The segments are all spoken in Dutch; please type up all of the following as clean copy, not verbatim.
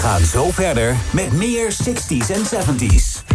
gaan zo verder met meer 60s en 70s.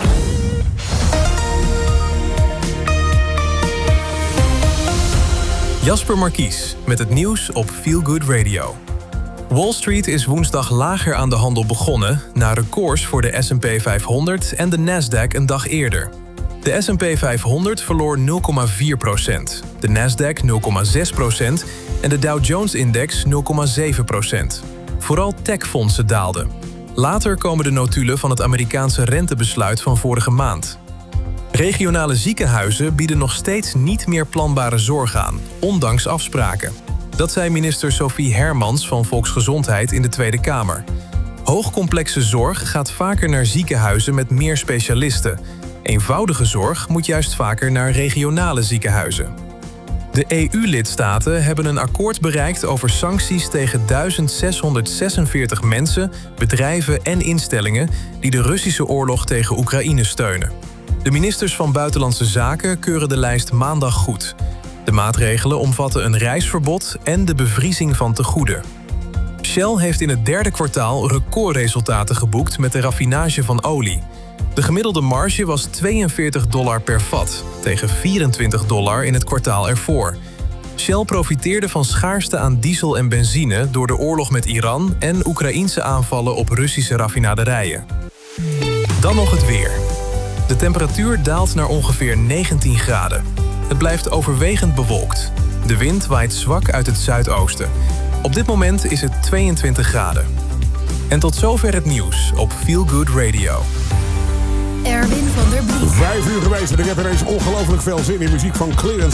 Jasper Markies met het nieuws op Feel Good Radio. Wall Street is woensdag lager aan de handel begonnen, na records voor de S&P 500 en de Nasdaq een dag eerder. De S&P 500 verloor 0,4%, de Nasdaq 0,6% en de Dow Jones-index 0,7%. Vooral techfondsen daalden. Later komen de notulen van het Amerikaanse rentebesluit van vorige maand. Regionale ziekenhuizen bieden nog steeds niet meer planbare zorg aan, ondanks afspraken. Dat zei minister Sophie Hermans van Volksgezondheid in de Tweede Kamer. Hoogcomplexe zorg gaat vaker naar ziekenhuizen met meer specialisten. Eenvoudige zorg moet juist vaker naar regionale ziekenhuizen. De EU-lidstaten hebben een akkoord bereikt over sancties tegen 1646 mensen, bedrijven en instellingen die de Russische oorlog tegen Oekraïne steunen. De ministers van Buitenlandse Zaken keuren de lijst maandag goed. De maatregelen omvatten een reisverbod en de bevriezing van tegoeden. Shell heeft in het derde kwartaal recordresultaten geboekt met de raffinage van olie. De gemiddelde marge was $42 per vat, tegen $24 in het kwartaal ervoor. Shell profiteerde van schaarste aan diesel en benzine door de oorlog met Iran en Oekraïense aanvallen op Russische raffinaderijen. Dan nog het weer. De temperatuur daalt naar ongeveer 19 graden. Het blijft overwegend bewolkt. De wind waait zwak uit het zuidoosten. Op dit moment is het 22 graden. En tot zover het nieuws op Feel Good Radio. Erwin van der Brief. 5 uur geweest en ik heb ineens ongelooflijk veel zin in muziek van Clearance.